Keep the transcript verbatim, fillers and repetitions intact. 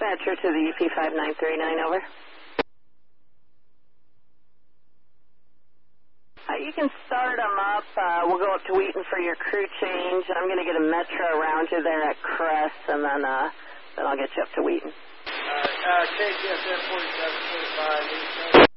Dispatcher to the U P five nine three nine, over. Uh, you can start them up. Uh, we'll go up to Wheaton for your crew change. I'm going to get a Metro around you there at Crest, and then uh, then I'll get you up to Wheaton. Uh, uh, K T S F forty-seven forty-five.